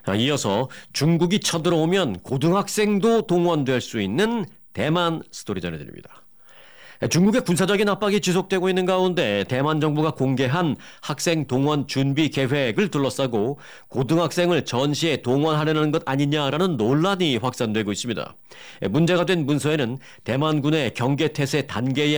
이어서 중국이 쳐들어오면 고등학생도 동원될 수 있는 대만 스토리 전해드립니다. 중국의 군사적인 압박이 지속되고 있는 가운데 대만 정부가 공개한 학생 동원 준비 계획을 둘러싸고 고등학생을 전시에 동원하려는 것 아니냐라는 논란이 확산되고 있습니다. 문제가 된 문서에는 대만군의 경계태세 단계에